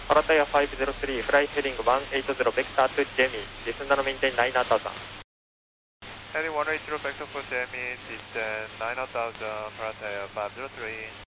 Parataya 503, flight heading 180, vector to Jamie, descend and maintain 9,000. Heading 180, vector for Jamie, descend 9,000, Parataya 503.